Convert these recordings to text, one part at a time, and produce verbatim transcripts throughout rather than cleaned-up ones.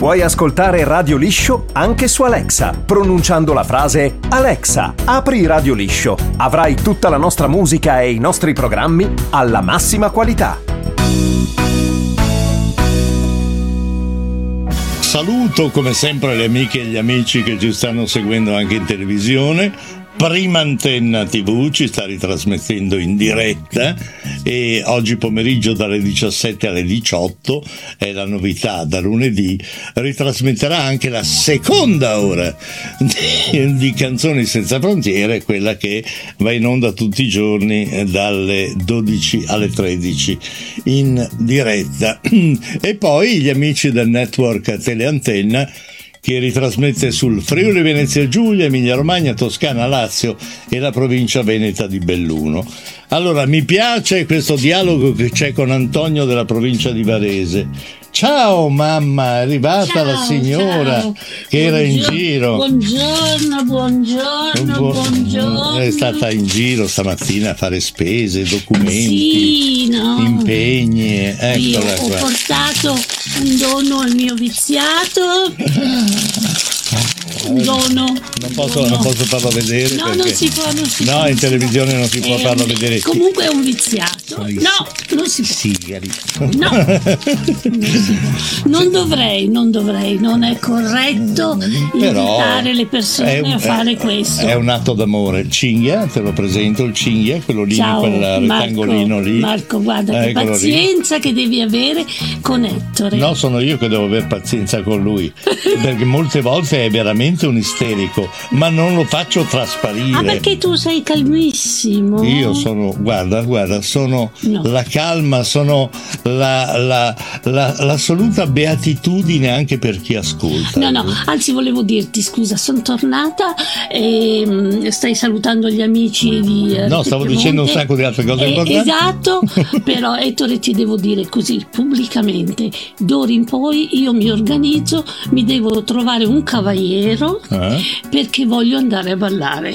Puoi ascoltare Radio Liscio anche su Alexa, pronunciando la frase Alexa, apri Radio Liscio. Avrai tutta la nostra musica e i nostri programmi alla massima qualità. Saluto come sempre le amiche e gli amici che ci stanno seguendo anche in televisione. Prima Antenna tivù ci sta ritrasmettendo in diretta e oggi pomeriggio dalle diciassette alle diciotto è la novità, da lunedì ritrasmetterà anche la seconda ora di, di Canzoni Senza Frontiere, quella che va in onda tutti i giorni dalle dodici alle tredici in diretta. E poi gli amici del network Teleantenna, che ritrasmette sul Friuli Venezia Giulia, Emilia Romagna, Toscana, Lazio e la provincia veneta di Belluno. Allora, mi piace questo dialogo che c'è con Antonio della provincia di Varese. Ciao mamma, è arrivata ciao, la signora ciao. Che era in giro. Buongiorno, buongiorno, Bu- buongiorno. È stata in giro stamattina a fare spese, documenti, sì, no. impegni. Eccola Io ho qua. portato un dono al mio viziato. Un dono. Non posso, dono. non posso farlo vedere. No, perché... non si può, non si no, può. No, in televisione non si può è farlo un... vedere. Comunque è un viziato. No, non si può. Sigari. No, non, si può. Non dovrei, non dovrei, non è corretto Però invitare le persone un, a fare è, questo. È un atto d'amore. Il cinghia, te lo presento, il cinghia, quello lì, Ciao, quel rettangolino Marco, lì. Marco, guarda che Eccolo pazienza lì. Che devi avere con Ettore. No, sono io che devo avere pazienza con lui, perché molte volte è veramente un isterico, ma non lo faccio trasparire. Ah, perché tu sei calmissimo. Io sono, guarda, guarda, sono no. la calma, sono la, la, la, l'assoluta beatitudine anche per chi ascolta. No, no, anzi volevo dirti, scusa, sono tornata e stai salutando gli amici di No, stavo Piemonte. dicendo un sacco di altre cose eh, importanti. Esatto, però Ettore ti devo dire così pubblicamente, d'ora in poi io mi organizzo, mi devo trovare un cavaliero eh? perché voglio andare a ballare.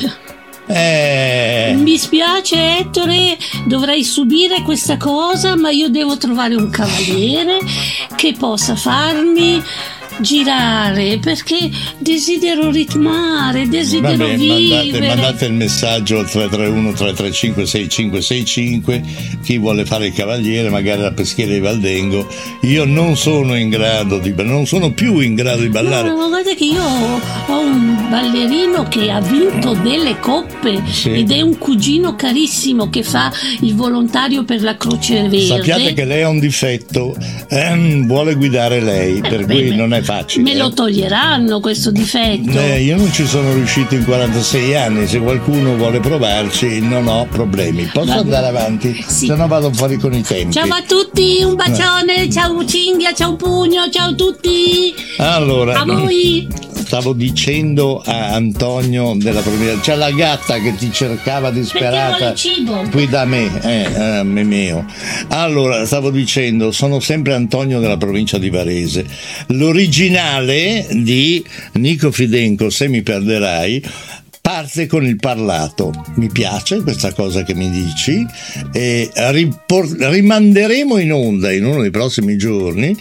Eh. Mi spiace Ettore, dovrei subire questa cosa, ma io devo trovare un cavaliere che possa farmi girare, perché desidero ritmare, desidero Vabbè, vivere. mandate, mandate il messaggio al tre tre uno tre tre cinque sei cinque sei cinque, chi vuole fare il cavaliere, magari la peschiera di Valdengo. Io non sono in grado di non sono più in grado di ballare. No, ma guarda che io ho un ballerino che ha vinto delle coppe, sì. Ed è un cugino carissimo che fa il volontario per la Croce Verde. Sappiate che lei ha un difetto, ehm, vuole guidare lei, eh, per beh, cui beh. non è facile. Me lo toglieranno questo difetto. Eh, io non ci sono riuscito in quarantasei anni, se qualcuno vuole provarci non ho problemi. Posso Vabbè. andare avanti? Sì. Se no vado fuori con i tempi. Ciao a tutti, un bacione, no. Ciao Cinghia, ciao Pugno, ciao a tutti. Allora, a voi. Stavo dicendo a Antonio della provincia, c'è la gatta che ti cercava disperata qui da me, eh, eh, mio. Allora, stavo dicendo, sono sempre Antonio della provincia di Varese. L'originale di Nico Fidenco, Se mi perderai, parte con il parlato. Mi piace questa cosa che mi dici e riport- rimanderemo in onda in uno dei prossimi giorni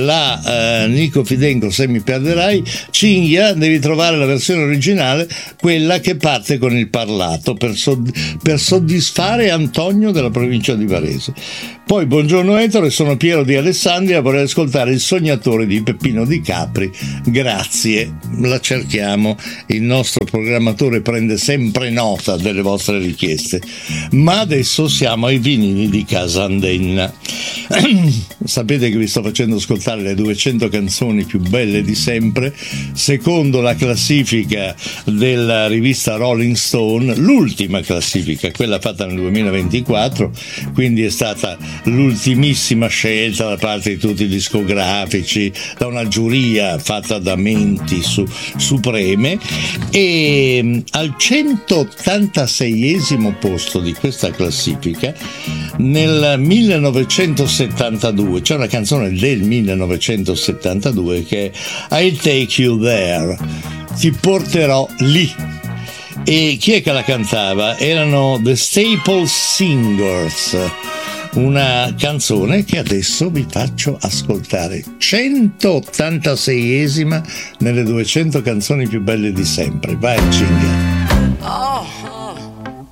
la uh, Nico Fidenco Se mi perderai. Cinghia, devi trovare la versione originale, quella che parte con il parlato per, sod- per soddisfare Antonio della provincia di Varese. Poi buongiorno Ettore, sono Piero di Alessandria, vorrei ascoltare Il sognatore di Peppino Di Capri. Grazie, la cerchiamo, il nostro programmatore prende sempre nota delle vostre richieste. Ma adesso siamo ai vinili di Casa Andenna. Sapete che vi sto facendo ascoltare le duecento canzoni più belle di sempre, secondo la classifica della rivista Rolling Stone, l'ultima classifica, quella fatta nel duemilaventiquattro, quindi è stata l'ultimissima scelta da parte di tutti i discografici, da una giuria fatta da menti su, supreme, e al centottantaseiesimo posto di questa classifica nel millenovecentosettantadue c'è una canzone del millenovecentosettantadue che è I'll Take You There, ti porterò lì. E chi è che la cantava? Erano The Staple Singers. una canzone che adesso vi faccio ascoltare, centottantaseiesima nelle duecento canzoni più belle di sempre. Vai, Cinghia. Oh.